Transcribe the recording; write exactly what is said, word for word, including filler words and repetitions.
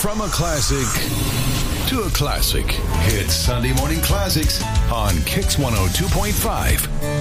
From a classic to a classic. It's Sunday Morning Classics on Kicks one oh two point five.